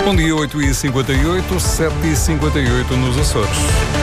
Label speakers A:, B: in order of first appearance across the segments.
A: Bom dia, 8h58, 7h58 nos Açores.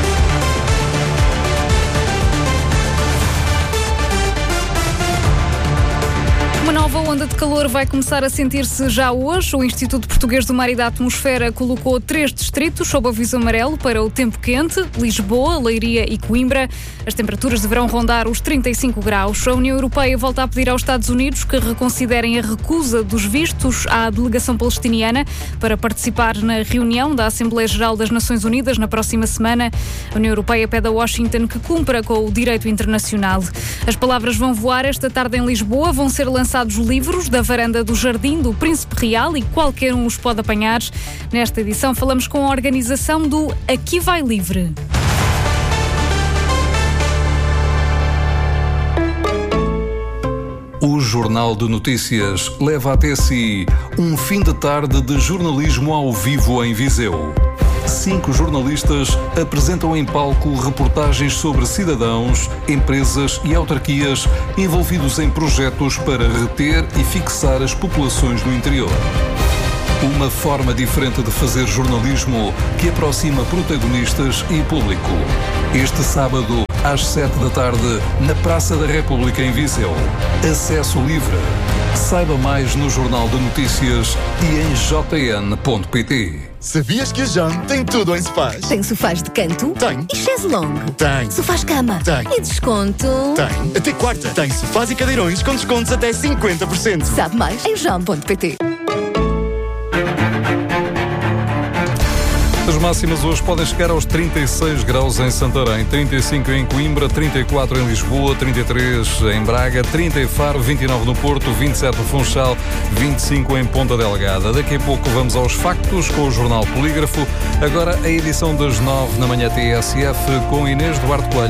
B: Uma nova onda de calor vai começar a sentir-se já hoje. O Instituto Português do Mar e da Atmosfera colocou 3 distritos sob aviso amarelo para o tempo quente: Lisboa, Leiria e Coimbra. As temperaturas deverão rondar os 35 graus. A União Europeia volta a pedir aos Estados Unidos que reconsiderem a recusa dos vistos à delegação palestiniana para participar na reunião da Assembleia Geral das Nações Unidas na próxima semana. A União Europeia pede a Washington que cumpra com o direito internacional. As palavras vão voar esta tarde em Lisboa. Vão ser lançados livros da varanda do Jardim do Príncipe Real e qualquer um os pode apanhar. Nesta edição falamos com a organização do Aqui Vai Livre.
A: O Jornal de Notícias leva até si um fim de tarde de jornalismo ao vivo em Viseu. 5 jornalistas apresentam em palco reportagens sobre cidadãos, empresas e autarquias envolvidos em projetos para reter e fixar as populações no interior. Uma forma diferente de fazer jornalismo que aproxima protagonistas e público. Este sábado, às 7 da tarde, na Praça da República em Viseu. Acesso livre. Saiba mais no Jornal de Notícias e em jn.pt.
C: Sabias que a JAM tem tudo em sofás?
D: Tem sofás de canto?
C: Tem.
D: E chaise longue?
C: Tem.
D: Sofás-cama?
C: Tem.
D: E desconto?
C: Tem. Até quarta. Tem sofás e cadeirões com descontos até 50%.
D: Sabe mais em jam.pt.
A: As máximas hoje podem chegar aos 36 graus em Santarém, 35 em Coimbra, 34 em Lisboa, 33 em Braga, 30 em Faro, 29 no Porto, 27 no Funchal, 25 em Ponta Delgada. Daqui a pouco vamos aos factos com o Jornal Polígrafo. Agora a edição das 9 na manhã TSF com Inês Duarte Coelho.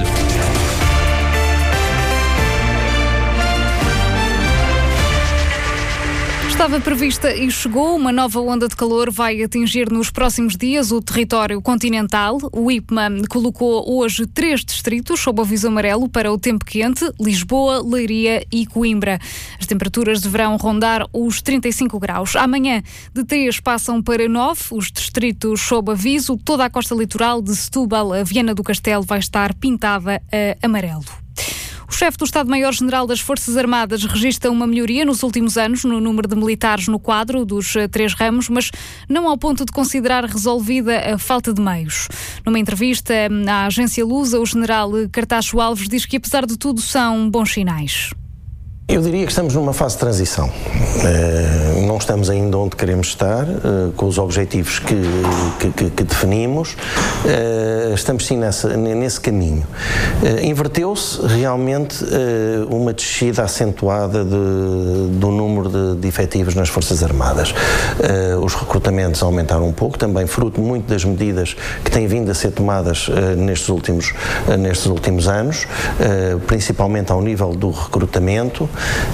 B: Estava prevista e chegou. Uma nova onda de calor vai atingir nos próximos dias o território continental. O IPMA colocou hoje 3 distritos sob aviso amarelo para o tempo quente: Lisboa, Leiria e Coimbra. As temperaturas deverão rondar os 35 graus. Amanhã, de 3 passam para 9 os distritos sob aviso. Toda a costa litoral de Setúbal a Viana do Castelo vai estar pintada a amarelo. O chefe do Estado-Maior-General das Forças Armadas registra uma melhoria nos últimos anos no número de militares no quadro dos 3 ramos, mas não ao ponto de considerar resolvida a falta de meios. Numa entrevista à agência Lusa, o general Cartacho Alves diz que, apesar de tudo, são bons sinais.
E: Eu diria que estamos numa fase de transição. Não estamos ainda onde queremos estar, com os objetivos que definimos. Estamos sim nesse caminho. Inverteu-se realmente uma descida acentuada do número de efetivos nas Forças Armadas. Os recrutamentos aumentaram um pouco, também fruto muito das medidas que têm vindo a ser tomadas nestes últimos anos, principalmente ao nível do recrutamento.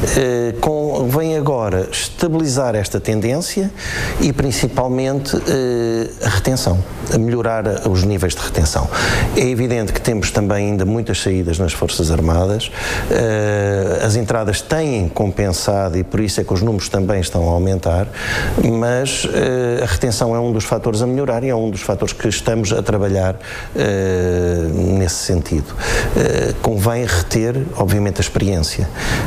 E: Convém agora estabilizar esta tendência e principalmente a retenção, a melhorar os níveis de retenção. É evidente que temos também ainda muitas saídas nas Forças Armadas, as entradas têm compensado e por isso é que os números também estão a aumentar, mas a retenção é um dos fatores a melhorar e é um dos fatores que estamos a trabalhar nesse sentido. Convém reter, obviamente, a experiência.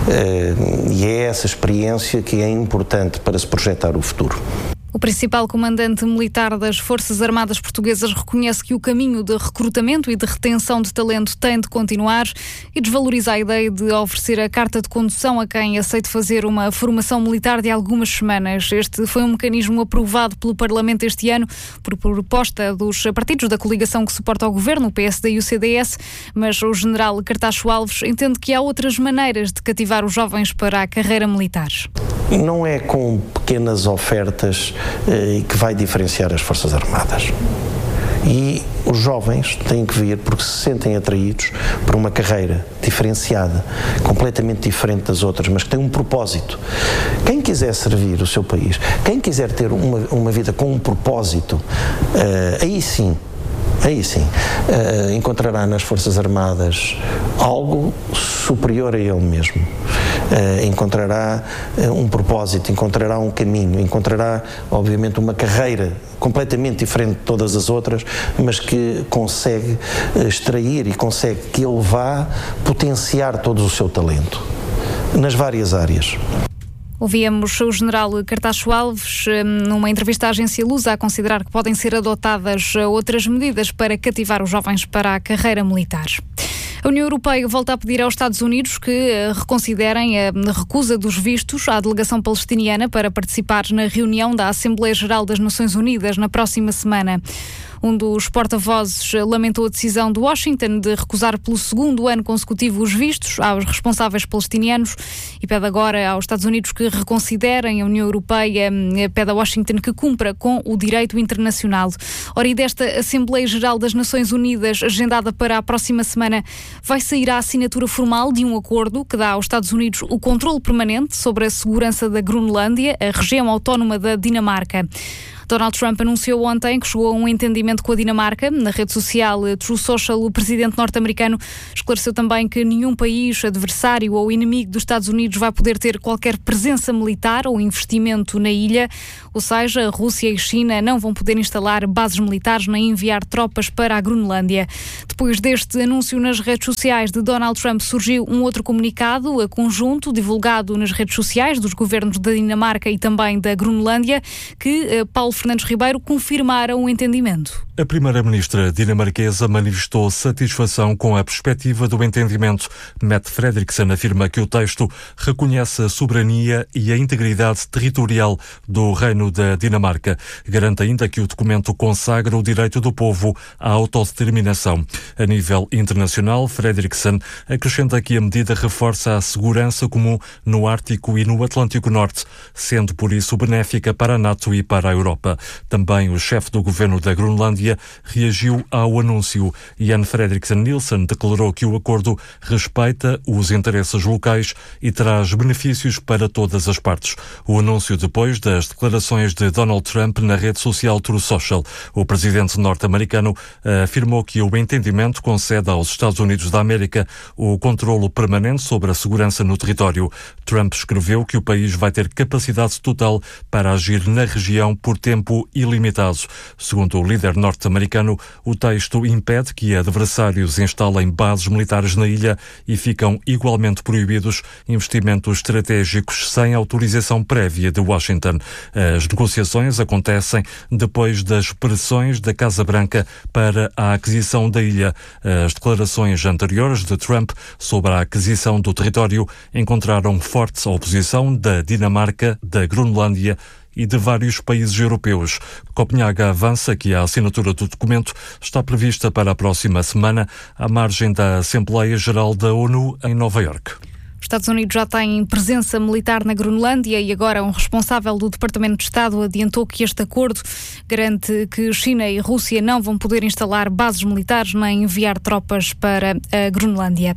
E: E é essa experiência que é importante para se projetar o futuro.
B: O principal comandante militar das Forças Armadas Portuguesas reconhece que o caminho de recrutamento e de retenção de talento tem de continuar e desvaloriza a ideia de oferecer a carta de condução a quem aceite fazer uma formação militar de algumas semanas. Este foi um mecanismo aprovado pelo Parlamento este ano por proposta dos partidos da coligação que suporta o governo, o PSD e o CDS, mas o general Cartacho Alves entende que há outras maneiras de cativar os jovens para a carreira militar.
E: Não é com pequenas ofertas que vai diferenciar as Forças Armadas. E os jovens têm que vir porque se sentem atraídos por uma carreira diferenciada, completamente diferente das outras, mas que tem um propósito. Quem quiser servir o seu país, quem quiser ter uma vida com um propósito, aí sim, encontrará nas Forças Armadas algo superior a ele mesmo. encontrará um propósito, encontrará um caminho, encontrará, obviamente, uma carreira completamente diferente de todas as outras, mas que consegue extrair e consegue que ele vá potenciar todo o seu talento, nas várias áreas.
B: Ouvíamos o general Cartacho Alves numa entrevista à agência Lusa a considerar que podem ser adotadas outras medidas para cativar os jovens para a carreira militar. A União Europeia volta a pedir aos Estados Unidos que reconsiderem a recusa dos vistos à delegação palestiniana para participar na reunião da Assembleia Geral das Nações Unidas na próxima semana. Um dos porta-vozes lamentou a decisão de Washington de recusar pelo segundo ano consecutivo os vistos aos responsáveis palestinianos e pede agora aos Estados Unidos que reconsiderem. A União Europeia pede a Washington que cumpra com o direito internacional. Ora, e desta Assembleia Geral das Nações Unidas, agendada para a próxima semana, vai sair a assinatura formal de um acordo que dá aos Estados Unidos o controle permanente sobre a segurança da Groenlândia, a região autónoma da Dinamarca. Donald Trump anunciou ontem que chegou a um entendimento com a Dinamarca. Na rede social True Social, o presidente norte-americano esclareceu também que nenhum país adversário ou inimigo dos Estados Unidos vai poder ter qualquer presença militar ou investimento na ilha. Ou seja, a Rússia e a China não vão poder instalar bases militares nem enviar tropas para a Groenlândia. Depois deste anúncio nas redes sociais de Donald Trump, surgiu um outro comunicado a conjunto, divulgado nas redes sociais dos governos da Dinamarca e também da Groenlândia, que Paulo Fernandes Ribeiro confirmaram o entendimento.
A: A primeira-ministra dinamarquesa manifestou satisfação com a perspectiva do entendimento. Mette Frederiksen afirma que o texto reconhece a soberania e a integridade territorial do Reino da Dinamarca. Garante ainda que o documento consagra o direito do povo à autodeterminação. A nível internacional, Frederiksen acrescenta que a medida reforça a segurança comum no Ártico e no Atlântico Norte, sendo por isso benéfica para a NATO e para a Europa. Também o chefe do governo da Groenlândia reagiu ao anúncio. Jan Fredriksen Nielsen declarou que o acordo respeita os interesses locais e traz benefícios para todas as partes. O anúncio depois das declarações de Donald Trump na rede social True Social. O presidente norte-americano afirmou que o entendimento concede aos Estados Unidos da América o controlo permanente sobre a segurança no território. Trump escreveu que o país vai ter capacidade total para agir na região por tempo ilimitado. Segundo o líder norte-americano, o texto impede que adversários instalem bases militares na ilha e ficam igualmente proibidos investimentos estratégicos sem autorização prévia de Washington. As negociações acontecem depois das pressões da Casa Branca para a aquisição da ilha. As declarações anteriores de Trump sobre a aquisição do território encontraram forte oposição da Dinamarca, da Groenlândia e de vários países europeus. Copenhague avança que a assinatura do documento está prevista para a próxima semana, à margem da Assembleia Geral da ONU em Nova Iorque.
B: Os Estados Unidos já têm presença militar na Groenlândia e agora um responsável do Departamento de Estado adiantou que este acordo garante que China e Rússia não vão poder instalar bases militares nem enviar tropas para a Groenlândia.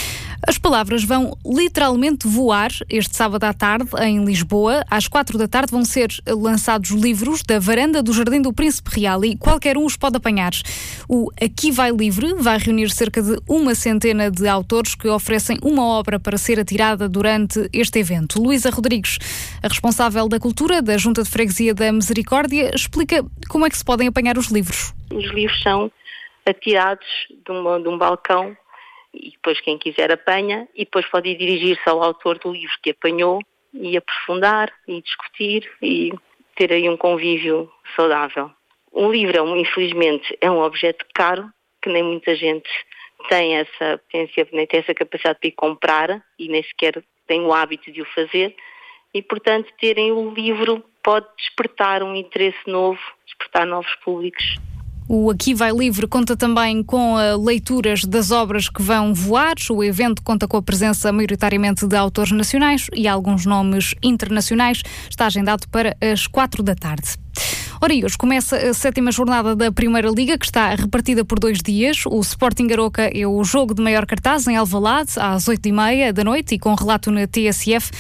B: As palavras vão literalmente voar este sábado à tarde em Lisboa. Às 4 da tarde vão ser lançados livros da varanda do Jardim do Príncipe Real e qualquer um os pode apanhar. O Aqui Vai Livre vai reunir cerca de 100 de autores que oferecem uma obra para ser atirada durante este evento. Luísa Rodrigues, a responsável da cultura da Junta de Freguesia da Misericórdia, explica como é que se podem apanhar os livros.
F: Os livros são atirados de um balcão e depois quem quiser apanha e depois pode ir dirigir-se ao autor do livro que apanhou e aprofundar e discutir e ter aí um convívio saudável. Um livro, infelizmente, é um objeto caro que nem muita gente tem essa potência, nem tem essa capacidade de ir comprar e nem sequer tem o hábito de o fazer e, portanto, terem o livro pode despertar um interesse novo, despertar novos públicos.
B: O Aqui Vai Livre conta também com leituras das obras que vão voar. O evento conta com a presença maioritariamente de autores nacionais e alguns nomes internacionais. Está agendado para as 4 da tarde. Ora, e hoje começa a 7ª jornada da Primeira Liga, que está repartida por 2 dias. O Sporting Aroca é o jogo de maior cartaz em Alvalade, às 8h30 da noite e com relato na TSF.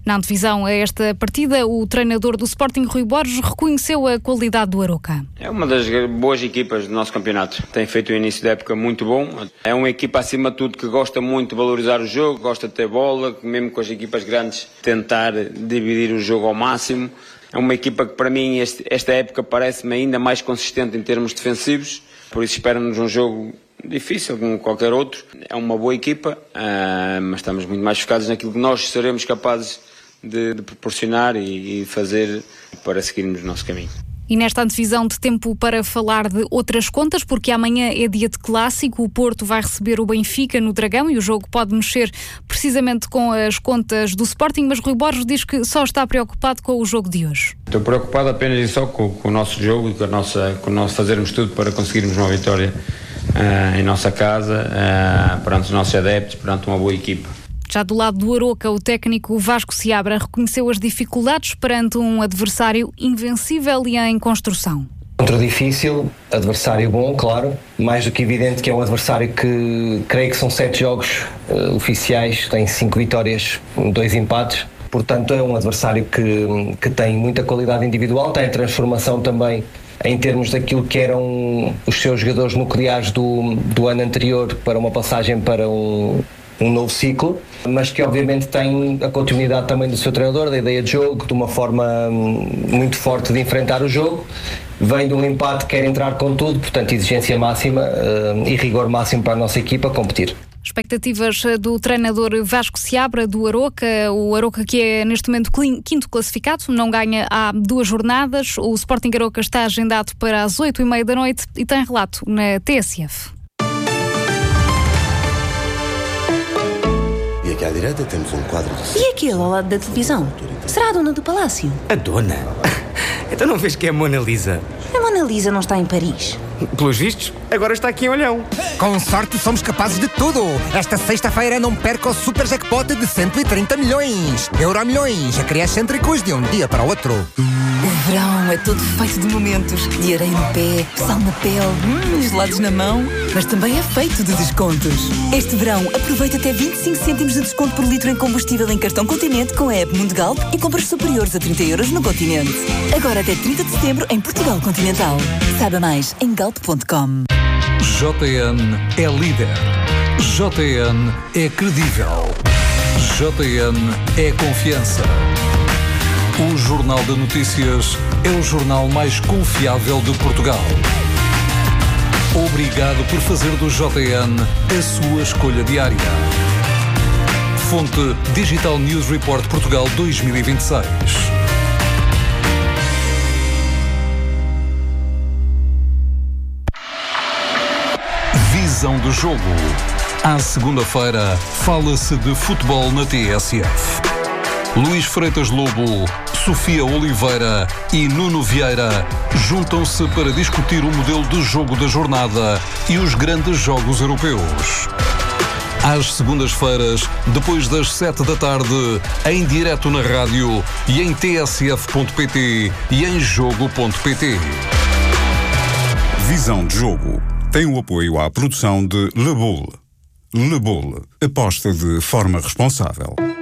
B: Na antevisão a esta partida, o treinador do Sporting, Rui Borges, reconheceu a qualidade do Arouca.
G: É uma das boas equipas do nosso campeonato. Tem feito o início da época muito bom. É uma equipa, acima de tudo, que gosta muito de valorizar o jogo, gosta de ter bola, mesmo com as equipas grandes, tentar dividir o jogo ao máximo. É uma equipa que, para mim, esta época parece-me ainda mais consistente em termos defensivos. Por isso espera-nos um jogo difícil, como qualquer outro. É uma boa equipa, mas estamos muito mais focados naquilo que nós seremos capazes de proporcionar e fazer para seguirmos o nosso caminho.
B: E nesta antevisão de tempo para falar de outras contas, porque amanhã é dia de clássico, o Porto vai receber o Benfica no Dragão e o jogo pode mexer precisamente com as contas do Sporting, mas Rui Borges diz que só está preocupado com o jogo de hoje.
G: Estou preocupado apenas e só com o nosso jogo e com nós fazermos tudo para conseguirmos uma vitória em nossa casa, perante os nossos adeptos, perante uma boa equipa.
B: Já do lado do Arouca, o técnico Vasco Seabra reconheceu as dificuldades perante um adversário invencível e em construção.
H: Contra difícil, adversário bom, claro, mais do que evidente que é um adversário que creio que são 7 jogos oficiais, tem 5 vitórias, 2 empates, portanto é um adversário que tem muita qualidade individual, tem transformação também em termos daquilo que eram os seus jogadores nucleares do ano anterior para uma passagem para um novo ciclo, mas que obviamente tem a continuidade também do seu treinador, da ideia de jogo, de uma forma muito forte de enfrentar o jogo. Vem de um empate, quer entrar com tudo, portanto exigência máxima e rigor máximo para a nossa equipa competir.
B: Expectativas do treinador Vasco Seabra do Arouca, o Arouca que é neste momento quinto classificado, não ganha há 2 jornadas, o Sporting Arouca está agendado para as 8h30 da noite e tem relato na TSF.
I: E aqui à direita temos um quadro de...
D: E aquele ao lado da televisão? Será a dona do palácio?
J: A dona? Então não vês que é a Mona Lisa?
D: A Mona Lisa não está em Paris.
J: Pelos vistos, agora está aqui em Olhão.
K: Com sorte somos capazes de tudo. Esta sexta-feira não perca o super jackpot de 130 milhões. Euromilhões, excêntricos de um dia para o outro.
D: O verão é todo feito de momentos. De areia no pé, sal na pele, gelados na mão. Mas também é feito de descontos. Este verão, aproveita até 25 cêntimos de desconto por litro em combustível em cartão Continente com a app Mundo Galp e compras superiores a 30 euros no Continente. Agora até 30 de setembro em Portugal Continental. Saiba mais em galp.com.
A: JN é líder. JN é credível. JN é confiança. O Jornal de Notícias é o jornal mais confiável de Portugal. Obrigado por fazer do JN a sua escolha diária. Fonte Digital News Report Portugal 2026. Visão do jogo. À segunda-feira, fala-se de futebol na TSF. Luís Freitas Lobo, Sofia Oliveira e Nuno Vieira juntam-se para discutir o modelo de jogo da jornada e os grandes jogos europeus. Às segundas-feiras, depois das 7 da tarde, em direto na rádio e em tsf.pt e em jogo.pt.
L: Visão de jogo. Tem o apoio à produção de Le Boule. Le Boule. Aposta de forma responsável.